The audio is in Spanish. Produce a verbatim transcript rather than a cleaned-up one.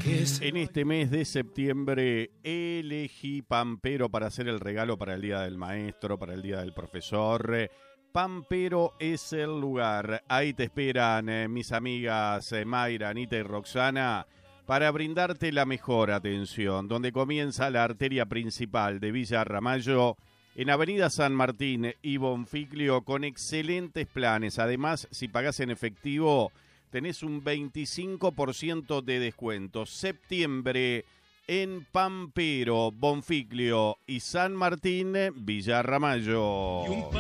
En este mes de septiembre elegí Pampero para hacer el regalo para el Día del Maestro, para el Día del Profesor. Pampero es el lugar. Ahí te esperan eh, mis amigas eh, Mayra, Anita y Roxana para brindarte la mejor atención, donde comienza la arteria principal de Villa Ramallo, en Avenida San Martín y Bonfiglio, con excelentes planes. Además, si pagás en efectivo, tenés un veinticinco por ciento de descuento. Septiembre en Pampero, Bonfiglio y San Martín, Villa Ramallo.